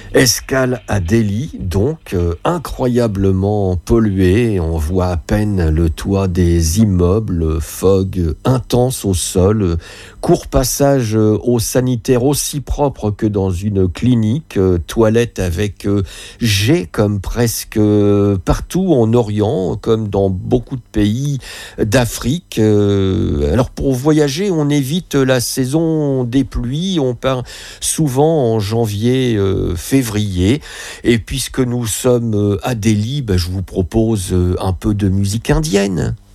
Escale à Delhi, donc incroyablement pollué. On voit à peine le toit des immeubles, fog intense au sol, court passage aux sanitaires aussi propre que dans une clinique, toilette avec jet comme presque partout en Orient, comme dans beaucoup de pays d'Afrique. Alors pour voyager, on évite la saison des pluies, on part souvent en janvier, février. Et puisque nous sommes à Delhi, je vous propose un peu de musique indienne.